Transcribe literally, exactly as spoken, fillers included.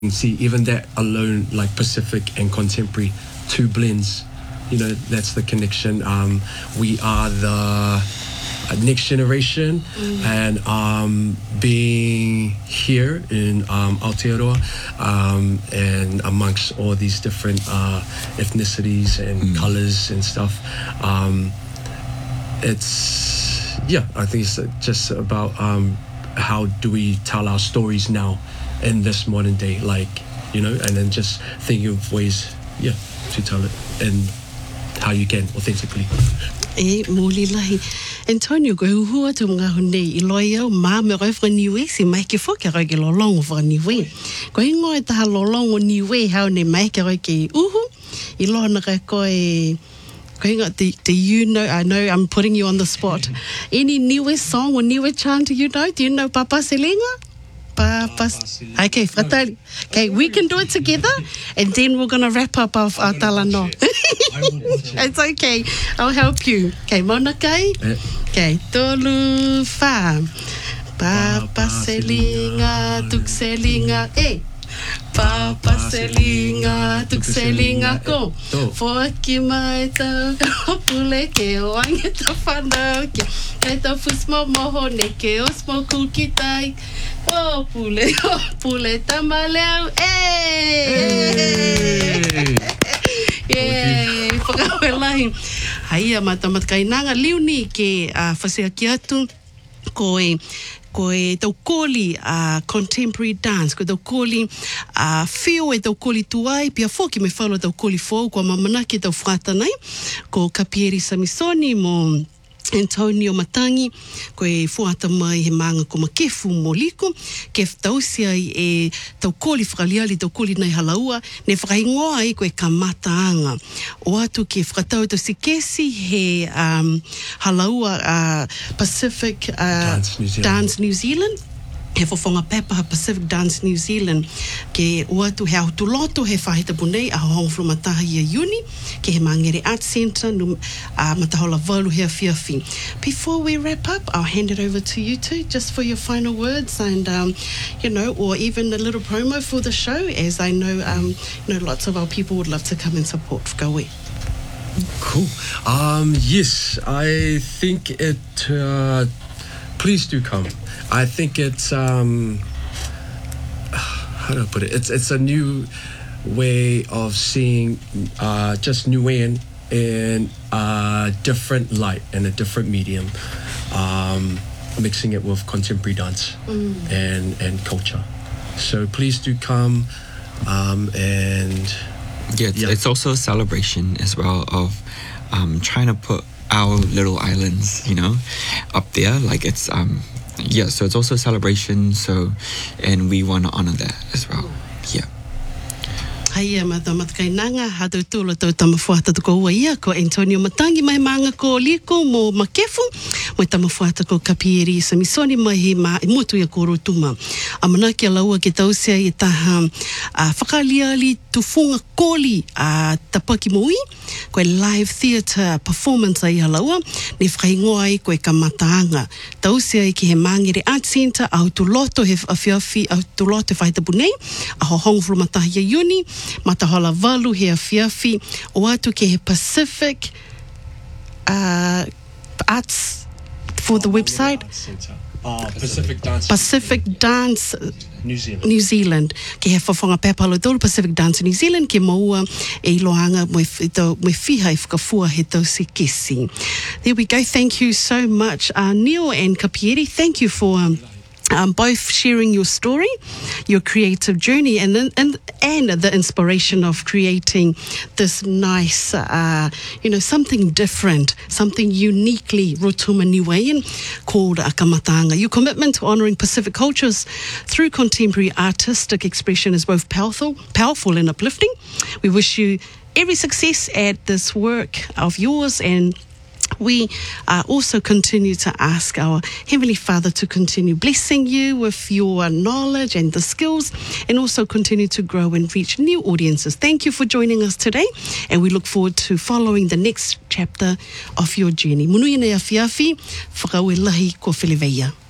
see, even that alone, like Pacific and contemporary, two blends, you know, that's the connection. Um, we are the next generation, mm. and um, being here in um, Aotearoa um, and amongst all these different uh, ethnicities and mm. colors and stuff, um, it's, yeah, I think it's just about um, how do we tell our stories now in this modern day, like, you know, and then just thinking of ways, yeah, to tell it and how you can authentically. E muli lahi Antonio go hua tu mga hunei I loa iau ma me roi whaniwe si mai ke whoke roi ke lolong o whaniwe. Ko ingo e taha lolong o niwe hao ne mai ke roi ke uhu I loa na kai koe ko ingo do, do you know, I know I'm putting you on the spot. Any niwe song or niwe chant you know? Do you know Papa Selinga? Papa, okay, fratari. Okay, we can do it together, and then we're gonna wrap up our, our talano. It's okay. I'll help you. Okay, Mona kai. Okay, tolu fa. Papa Selinga, tuk selinga, eh. Papa Selinga, tuk selinga ko. Foki mai tau pule ke o ange ta whanau ke. Kei tau fusmo moho ne ke o smo kulkitai. Oh, pule, oh, pule tamaleu. Eh! Yay! Whakawelahi. Haia matamat kainanga liuni ke whasea ki atu ko e ko e tau koli uh, contemporary dance, ko tau koli uh, whio e tau koli tuai, pia whoki me whalo tau koli fōu, ko mamanaki tau whatanai, ko Kapieri Samisoni mo Antonio Matangi, ko e fuata mai he manga ko makefu mo liko, ke tausia e tau koli whakaliali, tau koli nei halaua, ne whakaingoa ai ko e kamataanga. O atu ke whakatau tau sikesi he um, halaua uh, Pacific uh, Dance New Zealand. Dance New Zealand. He whawhonga pepa Pacific Dance New Zealand ke uatu he ahutu loto he whahita punei a hongflo matahi a uni ke he Mangere Arts Centre no uh, matahola valu he a whiawhi. Before we wrap up, I'll hand it over to you two just for your final words and um, you know, or even a little promo for the show, as I know um, you know lots of our people would love to come and support. Go away. Cool. Um, yes, I think it uh, please do come. I think it's um, how do I put it? It's it's a new way of seeing uh, just Niuean in a different light and a different medium, um, mixing it with contemporary dance mm. and and culture. So please do come, um, and yeah, it's, yeah, it's also a celebration as well of um, trying to put our little islands, you know, up there. Like it's um. Yeah, so it's also a celebration, so, and we want to honor that as well. Yeah. Haia matamat kainanga hatu tula tau tamafuata ko ua ia ko Antonio Matangi mai manga ko liko mo makefu mo tamafuata ko Kapieri Samisoni mai he ma mutu ia ko rotuma amana ke laua ke tausia I taha uh, whakaliali tufunga koli a uh, tapaki moi ko live theatre performance ai halaua ne whakaingoa ai ko e kamataanga tausia I ki he Mangere Arts Centre au tu loto he awhiawhi au tu loto whaita punei a ho hongfulu matahi a uni matahola valu he awhiawhi o atu ke he Pacific uh, Arts for the website uh, Pacific Dance Pacific Dance New Zealand. New Zealand. Ke he whawhanga pepalo tolu Pacific Dance New Zealand ke maua e loanga me whiha I whakafua he tau se kesi. There we go. Thank you so much. Uh, Neil and Kapieri, thank you for um, Um, both sharing your story, your creative journey, and and and the inspiration of creating this nice, uh, you know, something different, something uniquely Rotuma Niuean called a kamatanga. Your commitment to honouring Pacific cultures through contemporary artistic expression is both powerful, powerful and uplifting. We wish you every success at this work of yours, and we uh, also continue to ask our Heavenly Father to continue blessing you with your knowledge and the skills, and also continue to grow and reach new audiences. Thank you for joining us today, and we look forward to following the next chapter of your journey. Munuia nei awhiawhi, whakauelahi ko Whileweia.